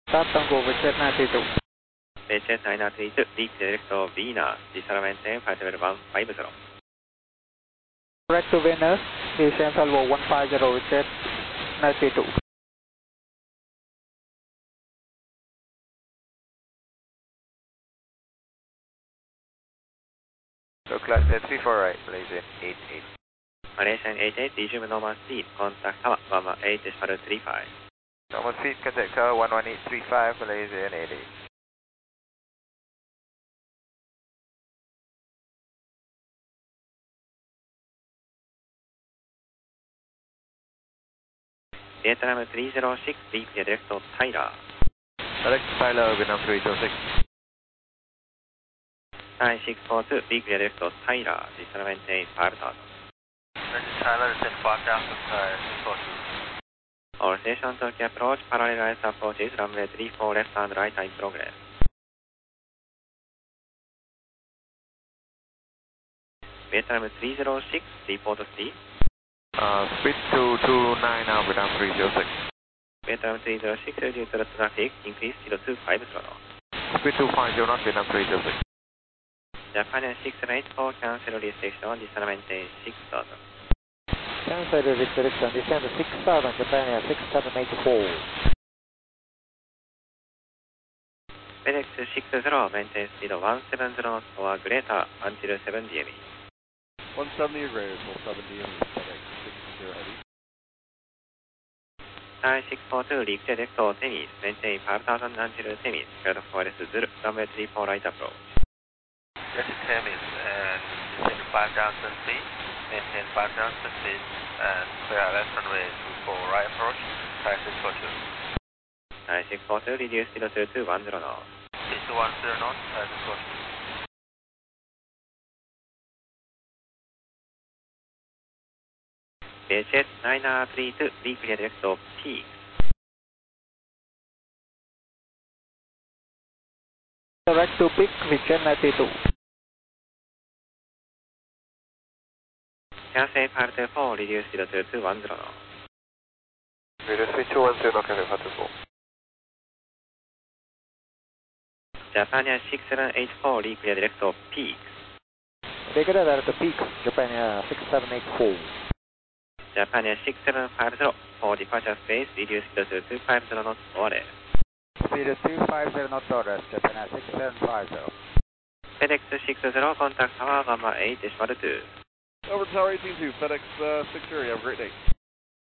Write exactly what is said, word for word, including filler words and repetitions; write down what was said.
Start Tango Vietjet nine three two. Vietjet nine three two, reach direct to Venus, descend maintain flight level one five zero. Direct to Venus, descend Salvo one five zero Vietjet nine three two. So class three four right, Malaysian eight eight. Malaysian eight eight, resume normal speed, contact tower one one eight decimal three five. Normal speed, contact tower one one eight three five, Malaysian eight eight. Vietnam three zero six, reach direct to Tyler. Direct to Tyler, Vietnam three zero six. Thai six four two, reach direct to Tyler, descend maintain five thousand. This is Tyler, descend five thousand, uh, six four two. All station Turkey approach, parallel ice approaches, runway three four left and right in progress. Vietnam three zero six, report speed. Uh, speed two two nine now, Vietnam three zero six. Vietnam three zero six, due to the traffic, increase zero two five zero. Speed two five zero knot, Vietnam three zero six. Japan six seven eight four, cancel restriction, descend maintain six thousand. Cancel restriction, descend six thousand, Japan Air six seven eight four. FedEx six zero, maintain speed one seventy knots or greater until seven D M E. one seventy or greater until seven D M E, FedEx six zero heavy. Thai six four two, reach direct to Temis, maintain five thousand until Temis, cleared for S Zulu, runway three four right approach. This is Temis, and descend five thousand feet, maintain five thousand feet, and clear left runway two four right approach, Thai six four two. Thai six four two, reduce zero two two one zero knots. three two one zero knots, Thai six four two. Vietjet nine three two, reach direct to Peak. Direct to Peak, Vietjet nine three two. Cancel five two four, reduce zero two two one zero knots. Reduce three two one zero knot, cancel five two four. Japan Air six seven eight four, reach direct to Peak. Regular direct to Peak, Japan Air six seven eight four. Japan Air six seven five zero, for departure space, reduce zero two two five zero knots or less. Speed two five zero knots or less, Japan Air six seven five zero. FedEx six zero, contact tower one one eight decimal two. Over to Tower eighteen two, FedEx uh, six zero, have a great day.